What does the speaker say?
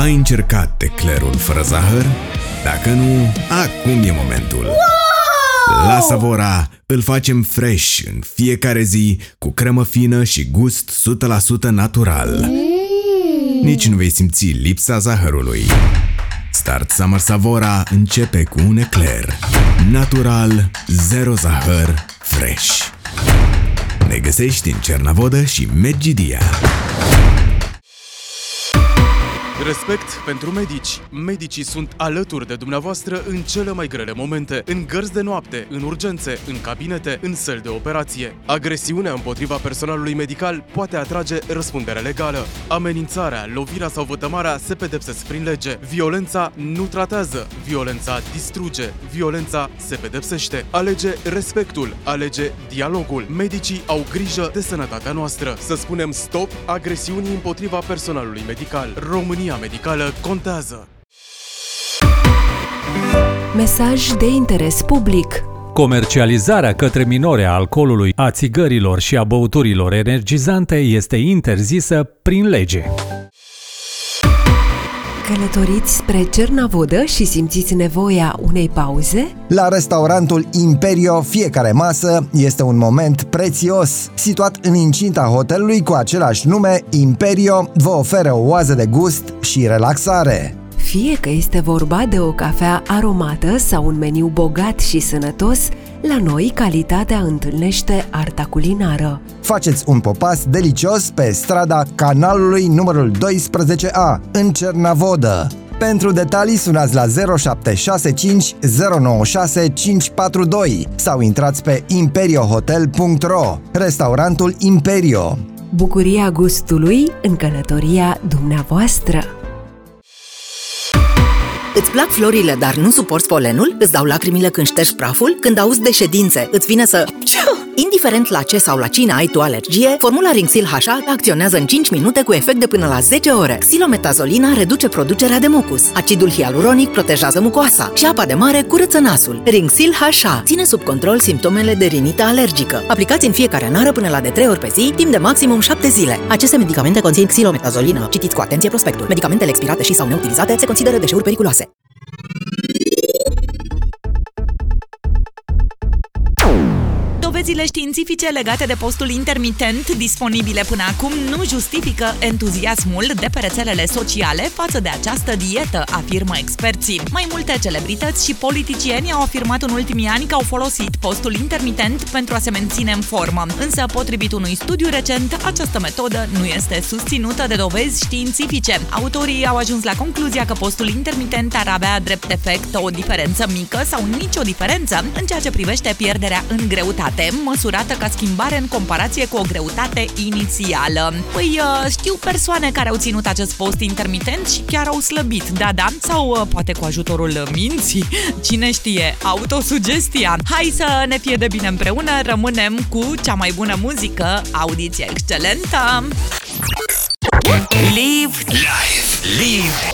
Ai încercat eclerul fără zahăr? Dacă nu, acum e momentul! Wow! La Savora îl facem fresh în fiecare zi, cu cremă fină și gust 100% natural. Nici nu vei simți lipsa zahărului. Start Summer Savora începe cu un ecler natural, zero zahăr, fresh. Ne găsești în Cernavodă și Medgidia. Respect pentru medici. Medicii sunt alături de dumneavoastră în cele mai grele momente, în gărzi de noapte, în urgențe, în cabinete, în săli de operație. Agresiunea împotriva personalului medical poate atrage răspundere legală. Amenințarea, lovirea sau vătămarea se pedepsesc prin lege. Violența nu tratează, violența distruge, violența se pedepsește. Alege respectul, alege dialogul. Medicii au grijă de sănătatea noastră. Să spunem stop agresiunii împotriva personalului medical. România medicală contează. Mesaj de interes public. Comercializarea către minori a alcoolului, a țigărilor și a băuturilor energizante este interzisă prin lege. Călătoriți spre Cernavodă și simțiți nevoia unei pauze? La restaurantul Imperio, fiecare masă este un moment prețios. Situat în incinta hotelului cu același nume, Imperio vă oferă o oază de gust și relaxare. Fie că este vorba de o cafea aromată sau un meniu bogat și sănătos, la noi calitatea întâlnește arta culinară. Faceți un popas delicios pe strada Canalului numărul 12A, în Cernavodă. Pentru detalii sunați la 0765 096 542 sau intrați pe imperiohotel.ro. Restaurantul Imperio. Bucuria gustului în călătoria dumneavoastră. Îți plac florile, dar nu suporți polenul? Îți dau lacrimile când ștergi praful? Când auzi de ședințe, îți vine să... Indiferent la ce sau la cine ai tu alergie, formula Rinxil HA acționează în 5 minute cu efect de până la 10 ore. Xilometazoline reduce producerea de mucus. Acidul hialuronic protejează mucoasa și apa de mare curăță nasul. Rinxil HA ține sub control simptomele de rinită alergică. Aplicați în fiecare nară până la de 3 ori pe zi, timp de maximum 7 zile. Aceste medicamente conțin xilometazolină. Citiți cu atenție prospectul. Medicamentele expirate și sau neutilizate se consideră deșeuri periculoase. Dovezile științifice legate de postul intermitent disponibile până acum nu justifică entuziasmul de pe rețelele sociale față de această dietă, afirmă experții. Mai multe celebrități și politicieni au afirmat în ultimii ani că au folosit postul intermitent pentru a se menține în formă. Însă, potrivit unui studiu recent, această metodă nu este susținută de dovezi științifice. Autorii au ajuns la concluzia că postul intermitent ar avea drept efect o diferență mică sau nicio diferență în ceea ce privește pierderea în greutate, măsurată ca schimbare în comparație cu o greutate inițială. Păi, știu persoane care au ținut acest post intermitent și chiar au slăbit, da, sau poate cu ajutorul minții, cine știe, autosugestia. Hai să ne fie de bine împreună, rămânem cu cea mai bună muzică, audiție excelentă! Live